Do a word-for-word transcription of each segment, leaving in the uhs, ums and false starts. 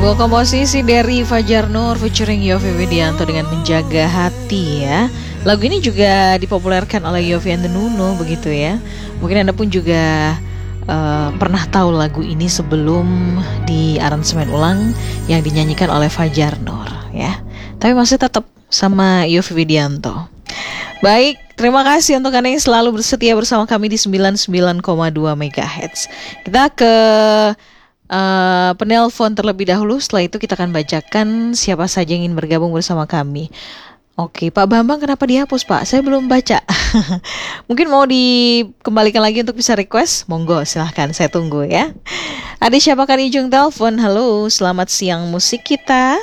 Sebuah komposisi dari Fajar Nur featuring Yovie Widianto dengan Menjaga Hati ya. Lagu ini juga dipopulerkan oleh Yovie and the Nuno begitu ya. Mungkin Anda pun juga uh, pernah tahu lagu ini sebelum di aransemen ulang yang dinyanyikan oleh Fajar Nur ya. Tapi masih tetap sama Yovie Widianto. Baik, terima kasih untuk Anda yang selalu bersetia bersama kami di sembilan puluh sembilan koma dua megahertz. Kita ke Uh, penelpon terlebih dahulu. Setelah itu kita akan bacakan siapa saja yang ingin bergabung bersama kami. Oke, Pak Bambang kenapa dihapus Pak? Saya belum baca. Mungkin mau dikembalikan lagi untuk bisa request? Monggo silahkan, saya tunggu ya. Ada siapa kan ujung telepon? Halo, selamat siang musik kita.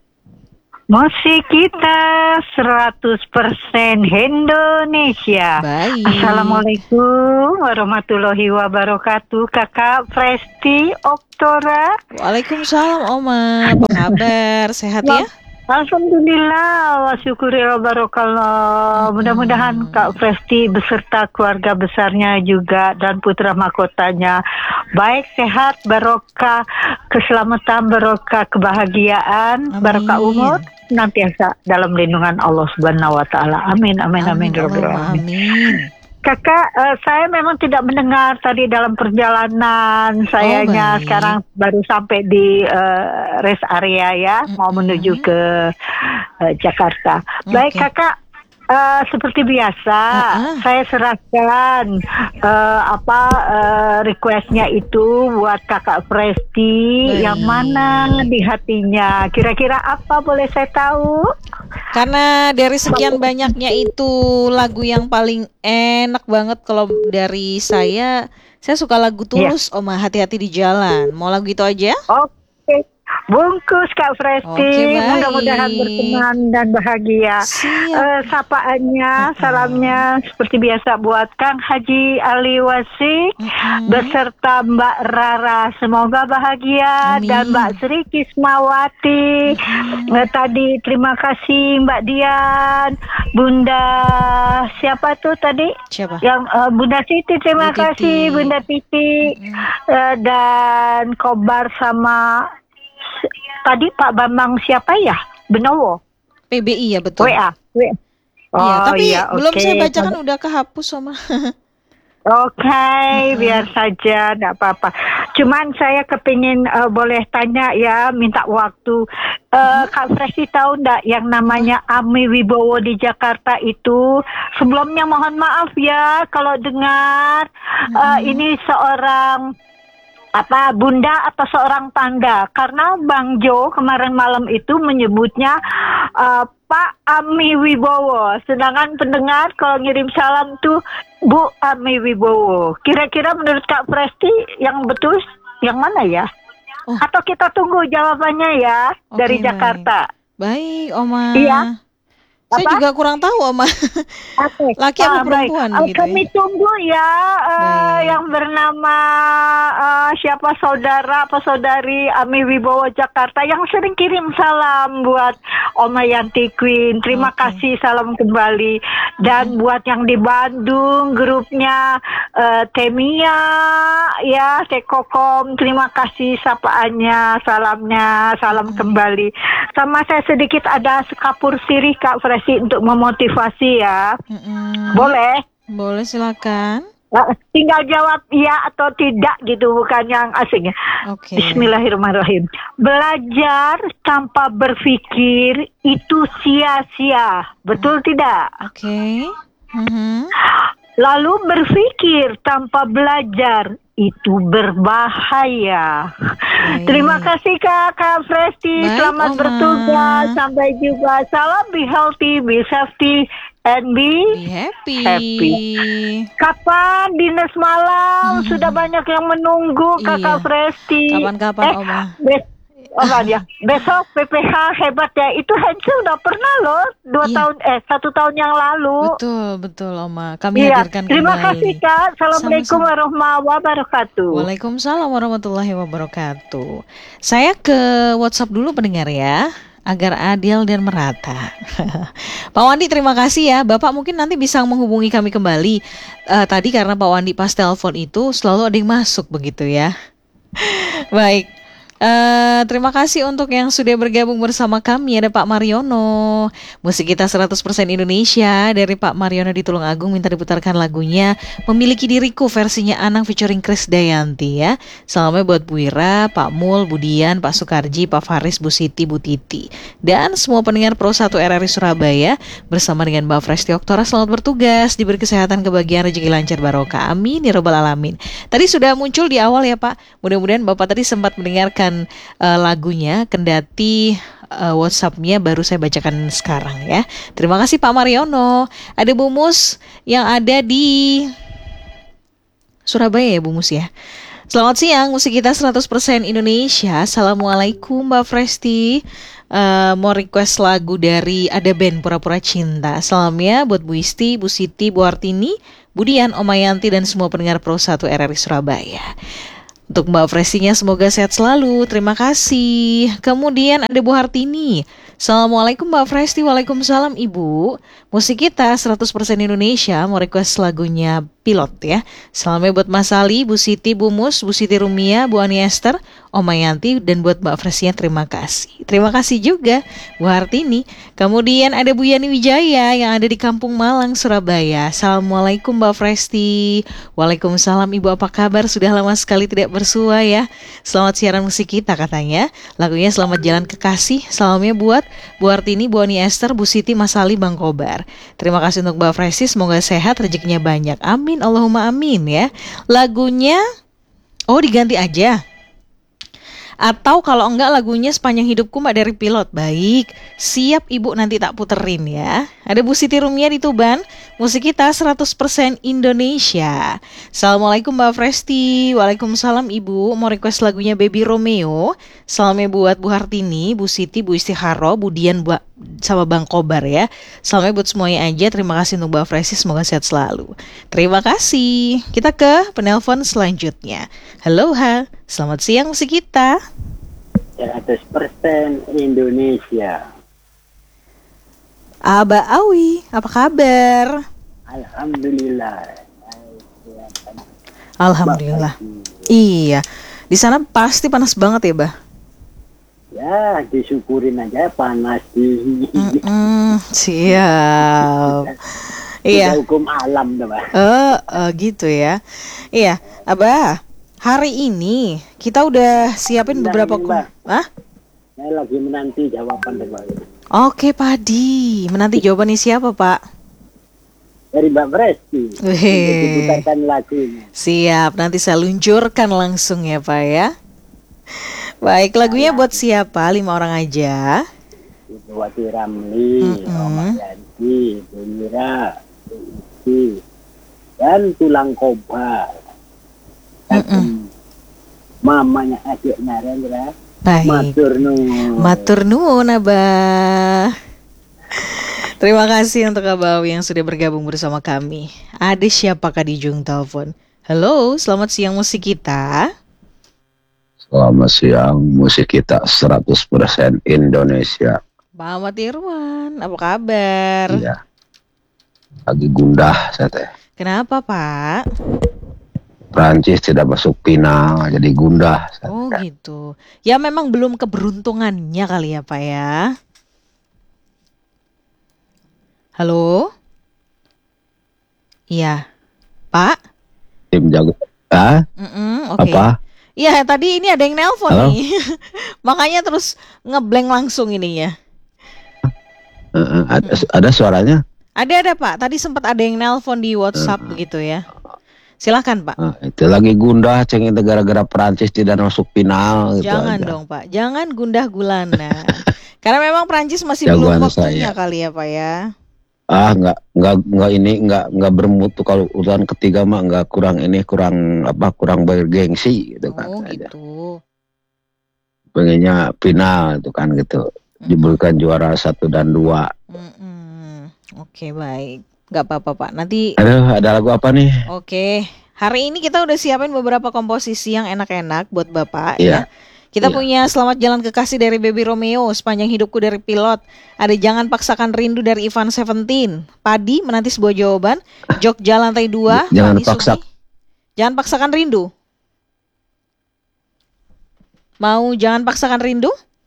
Musik kita seratus persen Indonesia. Baik. Assalamualaikum warahmatullahi wabarakatuh. Kakak Presti Oktora. Waalaikumsalam Oma. Apa kabar? Sehat ya? Alhamdulillah, wa syukuri wa barakallah. Hmm. Mudah-mudahan Kak Presti beserta keluarga besarnya juga dan putra mahkotanya baik, sehat, barokah, keselamatan, barokah, kebahagiaan, amin. Barokah umur senantiasa dalam lindungan Allah Subhanahu wa taala. Amin amin amin. Amin. Amin. Amin. Kakak, uh, saya memang tidak mendengar tadi dalam perjalanan sayanya. Oh, sekarang baru sampai di uh, rest area ya, mm-hmm. mau menuju ke uh, Jakarta. Okay. Baik kakak, uh, seperti biasa uh-uh. saya serahkan uh, apa uh, requestnya itu buat kakak Presti. Baik. Yang mana di hatinya. Kira-kira apa boleh saya tahu? Karena dari sekian banyaknya itu lagu yang paling enak banget kalau dari saya, saya suka lagu Tulus, ya. Oma, Hati-hati di Jalan. Mau lagu itu aja? Oke, bungkus Kak Presti. Oke, mudah-mudahan berkenan dan bahagia. Uh, sapaannya, uh-uh. salamnya seperti biasa buat Kang Haji Ali Wasik uh-uh. beserta Mbak Rara. Semoga bahagia. Amin. Dan Mbak Sri Kismawati. Uh-uh. Uh, tadi terima kasih Mbak Dian, Bunda siapa tuh tadi? Siapa? Yang uh, Bunda Siti terima Bunda kasih, Titi. Bunda Titi uh-uh. uh, dan Kobar sama tadi Pak Bambang siapa ya? Benowo. P B I ya betul. W A. W A. Oh, iya, tapi iya, belum okay. saya bacakan udah kehapus sama. Oke, okay, uh-huh. biar saja, enggak apa-apa. Cuman saya kepingin uh, boleh tanya ya, minta waktu. Uh, uh-huh. Kak Presti tahu enggak yang namanya Ami Wibowo di Jakarta itu? Sebelumnya mohon maaf ya kalau dengar uh-huh. uh, ini seorang apa bunda atau seorang tanda, karena Bang Jo kemarin malam itu menyebutnya uh, Pak Ami Wibowo, sedangkan pendengar kalau ngirim salam tuh Bu Ami Wibowo. Kira-kira menurut Kak Presti yang betul yang mana ya? Oh. Atau kita tunggu jawabannya ya. Okay, dari Jakarta. Baik, baik Oma. Iya. Saya apa? juga kurang tahu Oma. Okay. Laki apa ah, perempuan gitu kami ya? Tunggu ya uh, yang bernama uh, siapa saudara apa saudari Ami Wibowo Jakarta yang sering kirim salam buat Oma Yanti Queen. Terima okay. kasih, salam kembali. Dan hmm. buat yang di Bandung grupnya uh, Temia ya, Tekokom, terima kasih sapaannya, salamnya, salam hmm. kembali. Sama saya sedikit ada sekapur sirih Kak Presti untuk memotivasi ya. Mm-mm. Boleh? Boleh, silakan. Tinggal jawab iya atau tidak gitu, bukan yang asing ya. Okay. Bismillahirrahmanirrahim. Belajar tanpa berpikir itu sia-sia. Betul mm. tidak? Oke. Okay. Mm-hmm. Lalu berpikir tanpa belajar itu berbahaya. Baik. Terima kasih Kak, Kak Presti. Selamat Oma. Bertugas. Sampai jumpa. Salam, be healthy, be safety, and be, be happy. happy. Kapan dinas malam? Hmm. Sudah banyak yang menunggu Kakak iya. Presti. Kapan-kapan eh, Oma? Be- Oh ya, besok P P H hebat ya. Itu Hansu udah pernah loh dua iya. tahun eh satu tahun yang lalu. Betul betul Oma. Kami iya. hadirkan Terima kembali. kasih Kak. Assalamualaikum warahmatullahi wabarakatuh. Waalaikumsalam warahmatullahi wabarakatuh. Saya ke WhatsApp dulu pendengar ya, agar adil dan merata. Pak Wandi terima kasih ya. Bapak mungkin nanti bisa menghubungi kami kembali. Uh, tadi karena Pak Wandi pas telepon itu selalu ada yang masuk begitu ya. Baik. Eh, terima kasih untuk yang sudah bergabung bersama kami. Ada Pak Mariono. Musik kita seratus persen Indonesia dari Pak Mariono di Tulungagung minta diputarkan lagunya Memiliki Diriku versinya Anang featuring Krisdayanti ya. Salamnya buat Bu Ira, Pak Mul, Budian, Pak Sukarji, Pak Faris, Bu Siti, Bu Titi. Dan semua pendengar Pro satu R R I Surabaya bersama dengan Mbak Fresti Oktora selamat bertugas, diberi kesehatan, kebahagiaan, rezeki lancar barokah. Amin ya robbal alamin. Tadi sudah muncul di awal ya Pak. Mudah-mudahan Bapak tadi sempat mendengarkan Uh, lagunya, kendati uh, WhatsApp-nya baru saya bacakan sekarang ya. Terima kasih Pak Mariono. Ada Bu Mus yang ada di Surabaya ya Bu Mus ya. Selamat siang, musik kita seratus persen Indonesia. Assalamualaikum Mbak Fresti. Uh, mau request lagu dari ada band Pura-Pura Cinta. Salamnya buat Bu Isti, Bu Siti, Bu Artini, Budian, Omayanti dan semua pendengar Pro satu R R I Surabaya. Untuk Mbak Frestinya semoga sehat selalu. Terima kasih. Kemudian ada Bu Hartini. Assalamualaikum Mbak Fresti. Waalaikumsalam Ibu. Musik kita seratus persen Indonesia mau request lagunya Pilot ya. Salamnya buat Mas Ali, Bu Siti, Bu Mus, Bu Siti Rumia, Bu Ani Esther, Om Mayanti, dan buat Mbak Frestinya terima kasih. Terima kasih juga Bu Hartini. Kemudian ada Bu Yani Wijaya yang ada di Kampung Malang, Surabaya. Assalamualaikum Mbak Fresti. Waalaikumsalam Ibu, apa kabar? Sudah lama sekali tidak bersua ya. Selamat siaran musik kita katanya. Lagunya Selamat Jalan Kekasih. Salamnya buat Bu Hartini, Bu Ani Esther, Bu Siti, Mas Ali, Bang Kobar. Terima kasih untuk Mbak Fresti. Semoga sehat, rezekinya banyak. Amin. Allahumma amin ya. Lagunya oh diganti aja. Atau kalau enggak lagunya Sepanjang Hidupku Mbak dari Pilot. Baik, siap Ibu nanti tak puterin ya. Ada Bu Siti Rumia di Tuban. Musik kita seratus persen Indonesia. Assalamualaikum Mbak Fresti. Waalaikumsalam Ibu. Mau request lagunya Baby Romeo. Salamnya buat Bu Hartini, Bu Siti, Bu Istiharo, Budian, Bu sama Bang Kobar ya. Salamnya buat semuanya aja. Terima kasih untuk Mbak Fresti. Semoga sehat selalu. Terima kasih. Kita ke penelpon selanjutnya. Halo ha. Selamat siang musik kita. seratus persen Indonesia. Aba Awi, apa kabar? Alhamdulillah. Alhamdulillah. Iya. Di sana pasti panas banget ya, Bah? Ya, disyukurin aja panas di. Mm-mm, siap. Iya. Hukum alam, Bah. Eh, uh, gitu ya. Iya, Abah. Hari ini kita udah siapin beberapa kom- Hah? Saya lagi menanti jawaban dari Mbak. Oke, Padi. Menanti jawabannya siapa, Pak? Dari Mbak Fresti. Wih. Diputarkan lagunya. Siap, nanti saya luncurkan langsung ya, Pak ya. Baik, lagunya buat siapa? Lima orang aja. Ibu Wati Ramli, Om Yanti, Bu Mira, Bu Isi, dan Tulang Kobar. Mm-mm. Mamanya adiknya Rendra. Baik. Matur nuwun. Matur nuwun Abah. Terima kasih untuk Abah yang sudah bergabung bersama kami. Ada siapakah di ujung telepon? Halo, selamat siang musik kita. Selamat siang musik kita seratus persen Indonesia. Pak Ahmad Irwan, apa kabar? Iya. Lagi gundah saya teh. Kenapa Pak? Prancis tidak masuk final, jadi gundah. Oh gitu. Ya memang belum keberuntungannya kali ya Pak ya. Halo? Iya. Pak? Tim jago. Ah? Mm-mm, oke. Apa? Iya tadi ini ada yang nelpon Halo? nih. Makanya terus ngeblank langsung ini ya. Uh, ada, ada suaranya? Ada ada Pak. Tadi sempat ada yang nelpon di WhatsApp uh, begitu ya. Silakan Pak. Uh, itu lagi gundah, ceng itu gara-gara Prancis tidak masuk final. Jangan gitu dong Pak, jangan gundah gulana. Karena memang Prancis masih Jagoan belum waktunya saya. kali ya Pak ya. Ah nggak nggak nggak ini nggak nggak bermutu kalau urutan ketiga mah nggak kurang ini kurang apa kurang bergengsi gitu kan. Oh saja. gitu. Pengennya final itu kan gitu. Diberikan juara satu dan dua. Mm-mm. Oke baik. Gak apa-apa Pak, nanti. Aduh, ada lagu apa nih? Oke, hari ini kita udah siapin beberapa komposisi yang enak-enak buat Bapak Iya. ya. Kita Iya. punya Selamat Jalan Kekasih dari Baby Romeo, Sepanjang Hidupku dari Pilot, ada Jangan Paksakan Rindu dari Ivan Seventeen, Padi menanti sebuah jawaban, Jogja Lantai dua, Jangan Fandi paksa. Sumi. Jangan Paksakan Rindu. Mau Jangan Paksakan Rindu?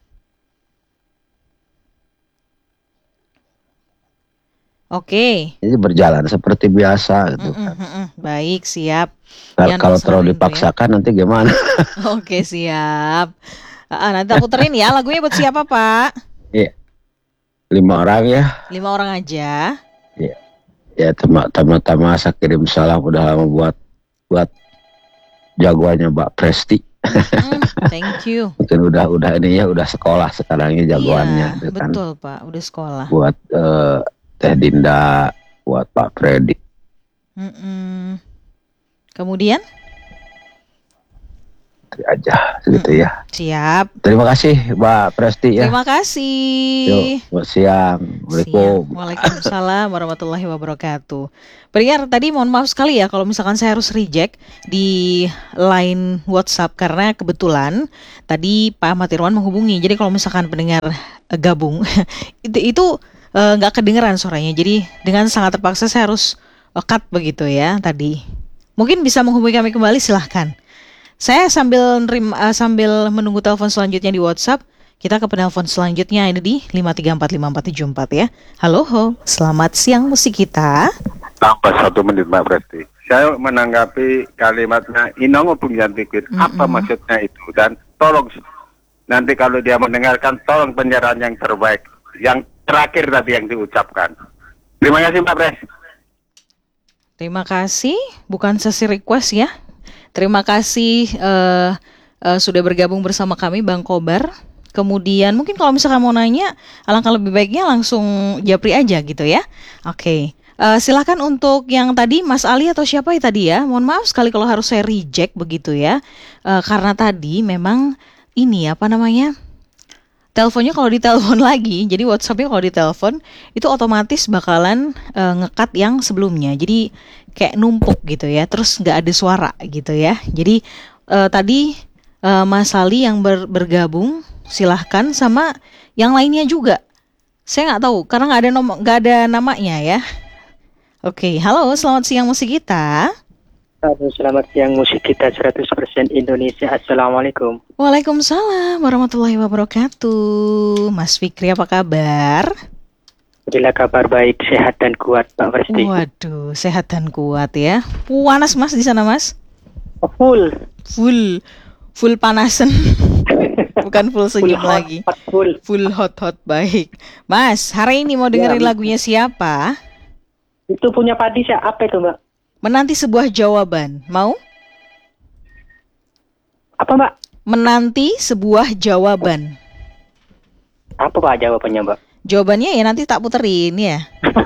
Oke. Jadi berjalan seperti biasa gitu Mm-mm, kan. mm-mm. Baik, siap. Kalau- Jangan Kalau paksakan terlalu rindu ya. dipaksakan nanti gimana? Oke, siap. Ah, nanti aku puterin ya. Lagunya buat siapa, Pak? Iya. Lima orang ya. Lima orang aja. Ya tama-tama saya kirim salam udah lama buat buat jagoannya Mbak Presti. Mm, thank you. Mungkin udah udah ini ya udah sekolah sekarang ini jagoannya Iya, gitu kan. betul, Pak. Udah sekolah. Buat eh, Teh Dinda, buat Pak Freddy. Mm-mm. Kemudian? Itu aja gitu ya. Siap. Terima kasih Mbak Presti ya. Terima kasih. Yuk, buat siang. Assalamualaikum. Siap. Waalaikumsalam warahmatullahi wabarakatuh. Pendengar, tadi mohon maaf sekali ya kalau misalkan saya harus reject di line WhatsApp karena kebetulan tadi Pak Ahmad Irwan menghubungi. Jadi kalau misalkan pendengar eh, gabung itu itu eh, nggak kedengeran suaranya. Jadi dengan sangat terpaksa saya harus eh, cut begitu ya tadi. Mungkin bisa menghubungi kami kembali, silahkan. Saya sambil nerim, uh, sambil menunggu telepon selanjutnya di WhatsApp, kita ke penelpon selanjutnya ini di lima tiga empat lima empat tujuh empat ya. Halo, ho. Selamat siang musik kita. Tambah satu menit Mbak Presti. Saya menanggapi kalimatnya Inongo Pungjan Pikir. Mm-mm. Apa maksudnya itu? Dan tolong nanti kalau dia mendengarkan, tolong pencerahan yang terbaik. Yang terakhir tadi yang diucapkan. Terima kasih Mbak Presti. Terima kasih, bukan sesi request ya. Terima kasih uh, uh, sudah bergabung bersama kami Bang Kobar. Kemudian mungkin kalau misalkan mau nanya, alangkah lebih baiknya langsung japri aja gitu ya. Oke, uh, silakan untuk yang tadi Mas Ali atau siapa ya tadi ya. Mohon maaf sekali kalau harus saya reject begitu ya. Uh, karena tadi memang ini apa namanya? Teleponnya kalau ditelepon lagi, jadi WhatsAppnya kalau ditelepon itu otomatis bakalan uh, ngekat yang sebelumnya. Jadi kayak numpuk gitu ya, terus nggak ada suara gitu ya. Jadi uh, tadi uh, Mas Ali yang ber- bergabung, silahkan sama yang lainnya juga. Saya nggak tahu karena nggak ada nom- nggak ada namanya ya. Oke, halo, selamat siang musik kita. Halo, selamat siang musik kita seratus persen Indonesia. Assalamualaikum. Waalaikumsalam warahmatullahi wabarakatuh. Mas Fikri apa kabar? Alhamdulillah kabar baik, sehat dan kuat Pak Presti. Waduh, sehat dan kuat ya. Panas Mas di sana Mas? Full. Full, full panasan. Bukan full senyum Full hot, lagi. hot, full. Full hot hot baik. Mas, hari ini mau dengerin Ya, lagunya siapa? Itu punya Padi siapa apa itu Mbak? Menanti sebuah jawaban. Mau? Apa Mbak? Menanti sebuah jawaban. Apa Pak jawabannya Mbak? Jawabannya ya nanti tak puterin ya.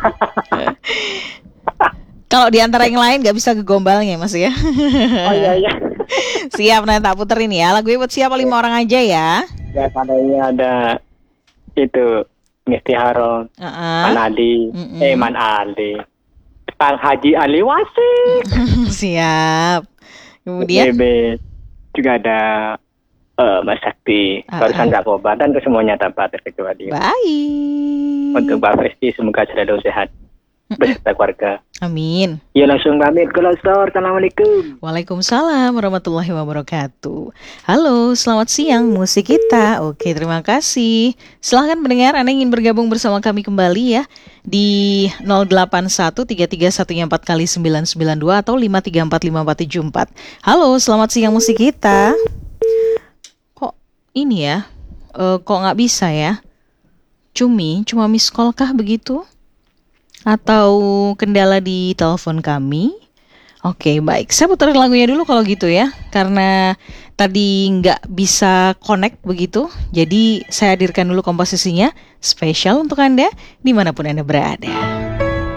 Kalau di antara yang lain gak bisa gegombalnya Mas ya. Oh iya iya. Siap, nanti tak puterin ya. Lagunya buat siapa? Lima orang aja ya. Ya padanya ada itu Misti Haron, Uh-uh. Man Ali, Mm-mm. eh Man Ali, Kang Haji Ali Wasik. Siap. Kemudian Bebe. Juga ada eh, Mas Sakti, Ah, barusan Kak Kobar dan kesemuanya tanpa terkecuali. baik. Untuk Mbak Presti semoga selalu sehat beserta keluarga. Amin. Ya langsung pamit ke Losor. Assalamualaikum. Waalaikumsalam warahmatullahi wabarakatuh. Halo, selamat siang musik kita. Oke, terima kasih. Silahkan mendengar, Anda ingin bergabung bersama kami kembali ya di nol delapan satu tiga tiga satu empat kali sembilan sembilan dua atau lima tiga empat lima empat tujuh empat. Halo, selamat siang musik kita. Kok ini ya? Eh, kok nggak bisa ya? Cumi, cuma miss call kah begitu? Atau kendala di telepon kami? Oke, baik. Saya puterin lagunya dulu kalau gitu ya. Karena tadi nggak bisa connect begitu. Jadi saya hadirkan dulu komposisinya spesial untuk Anda dimanapun Anda berada.